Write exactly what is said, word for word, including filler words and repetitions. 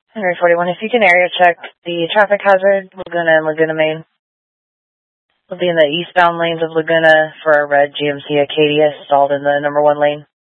Henry forty-one, if you can area check the traffic hazard, Laguna and Laguna Main. We'll be in the eastbound lanes of Laguna for our red G M C Acadia stalled in the number one lane.